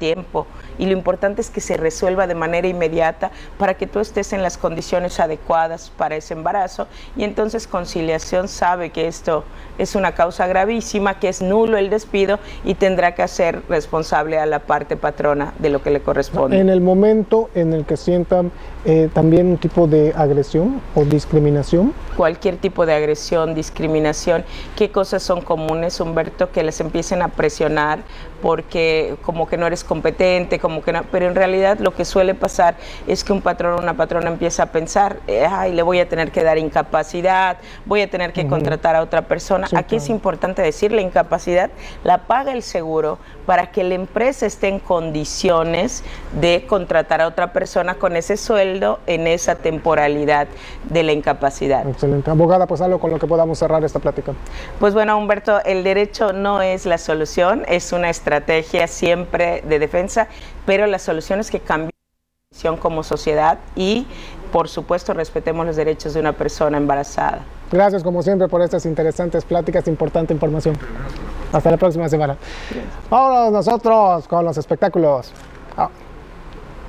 tiempo y lo importante es que se resuelva de manera inmediata para que tú estés en las condiciones adecuadas para ese embarazo. Y entonces Conciliación sabe que esto es una causa gravísima, que es nulo el despido y tendrá que hacer responsable a la parte patrona de lo que le corresponde. En el momento en el que sientan también un tipo de agresión o discriminación. Cualquier tipo de agresión, discriminación, ¿qué cosas son comunes, Humberto? Que les empiecen a presionar porque como que no eres competente, como que no, pero en realidad lo que suele pasar es que un patrón o una patrona empieza a pensar, ay, le voy a tener que dar incapacidad, voy a tener que contratar a otra persona. Sí, aquí es importante decir, la incapacidad la paga el seguro para que la empresa esté en condiciones de contratar a otra persona con ese sueldo en esa temporalidad de la incapacidad. Excelente. Abogada, pues algo con lo que podamos cerrar esta plática. Pues bueno, Humberto, el derecho no es la solución, es una estrategia siempre de defensa, pero la solución es que cambiemos como sociedad y, por supuesto, respetemos los derechos de una persona embarazada. Gracias, como siempre, por estas interesantes pláticas, importante información. Hasta la próxima semana. Vámonos nosotros con los espectáculos. Chao.